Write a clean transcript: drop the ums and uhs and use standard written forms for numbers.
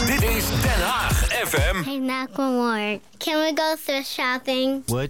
Dit is Den Haag FM. Hey, Macklemore, can we go thrift shopping? What?